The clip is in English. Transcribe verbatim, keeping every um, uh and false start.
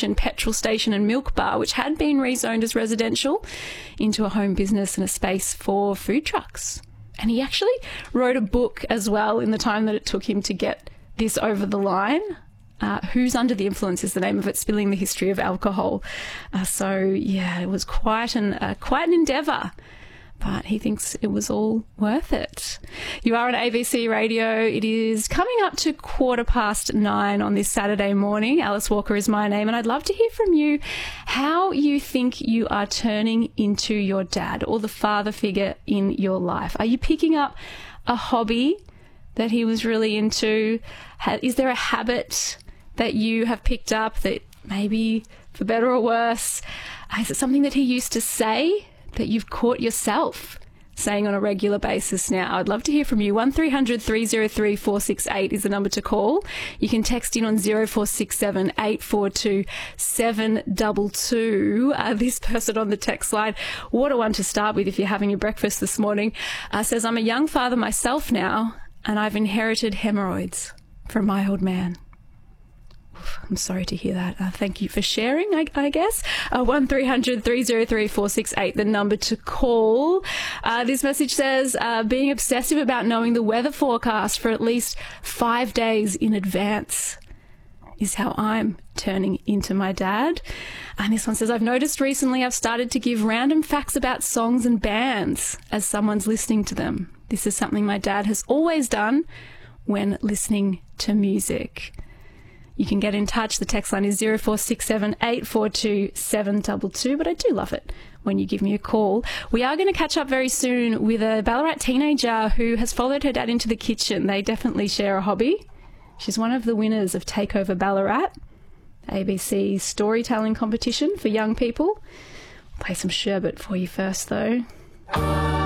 kitchen, petrol station and milk bar, which had been rezoned as residential, into a home business and a space for food trucks. And he actually wrote a book as well in the time that it took him to get this over the line. Uh, Who's Under the Influence is the name of it, Spilling the History of Alcohol. Uh, so, yeah, it was quite an uh, quite an endeavour, but he thinks it was all worth it. You are on A B C Radio. It is coming up to quarter past nine on this Saturday morning. Alice Walker is my name, and I'd love to hear from you how you think you are turning into your dad or the father figure in your life. Are you picking up a hobby that he was really into? Is there a habit that you have picked up that maybe for better or worse, is it something that he used to say that you've caught yourself saying on a regular basis now? I'd love to hear from you. one three hundred three oh three four six eight is the number to call. You can text in on zero four six seven eight four two seven two two. Uh, this person on the text line, what a one to start with if you're having your breakfast this morning, uh, says, I'm a young father myself now and I've inherited hemorrhoids from my old man. I'm sorry to hear that. Uh, thank you for sharing, I, I guess. Uh, one three hundred three oh three four six eight, the number to call. Uh, this message says, uh, being obsessive about knowing the weather forecast for at least five days in advance is how I'm turning into my dad. And this one says, I've noticed recently I've started to give random facts about songs and bands as someone's listening to them. This is something my dad has always done when listening to music. You can get in touch. The text line is zero four six seven eight four two seven two two, but I do love it when you give me a call. We are going to catch up very soon with a Ballarat teenager who has followed her dad into the kitchen. They definitely share a hobby. She's one of the winners of Takeover Ballarat, A B C's storytelling competition for young people. I'll play some sherbet for you first, though.